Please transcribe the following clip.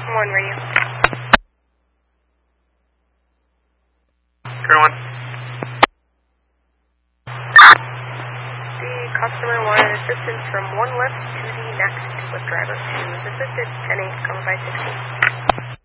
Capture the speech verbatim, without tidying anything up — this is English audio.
one radio. Current one. The customer wanted assistance from one left to the next with driver two is assisted, ten eight, cover by sixteen.